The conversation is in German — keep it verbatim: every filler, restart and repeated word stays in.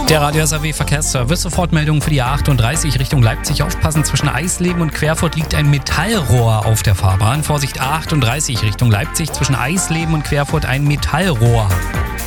Der Radio S R W Verkehrsservice, Sofortmeldung für die A achtunddreißig Richtung Leipzig. Aufpassen, zwischen Eisleben und Querfurt liegt ein Metallrohr auf der Fahrbahn. Vorsicht, A achtunddreißig Richtung Leipzig, zwischen Eisleben und Querfurt ein Metallrohr.